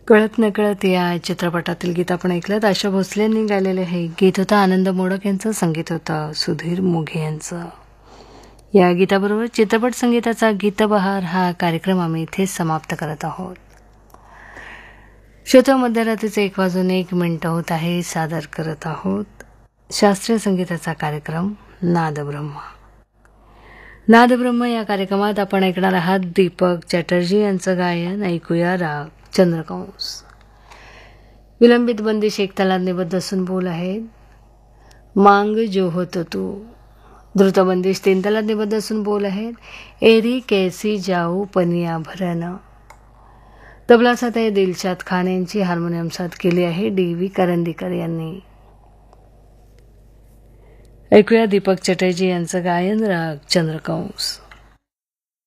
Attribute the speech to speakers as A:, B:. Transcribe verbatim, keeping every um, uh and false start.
A: कळत नकळत या चित्रपटातील गीत आपण ऐकलं. आशा भोसलेंनी गायलेले हे गीत होतं. आनंद मोडक यांचं संगीत होतं सुधीर मोघे यांचं. या गीताबरोबर चित्रपट संगीताचा गीतबहार हा कार्यक्रम आम्ही इथेच समाप्त करत आहोत. श्रोता, मध्यरात्रीचे एक वाजून एक मिनिटं होत आहे. सादर करत आहोत शास्त्रीय संगीताचा कार्यक्रम नादब्रह्म. नादब्रह्म या कार्यक्रमात आपण ऐकणार आहात दीपक चॅटर्जी यांचं गायन. ऐकूया राग चंद्रकंस. विलंबित बंदिश एक तालात निबद्ध असून बोल आहेत मांग जो होत तू. द्रुतबंदिश तीन तालात निबद्ध असून बोल आहेत एरी कैसी जाऊ पनिया भरण. तबला साथ आहे दिलशाद खान यांची. हार्मोनियम साथ केली आहे डी व्ही करंदीकर यांनी. ऐकूया दीपक चॅटर्जी यांचं गायन राग चंद्रकंस.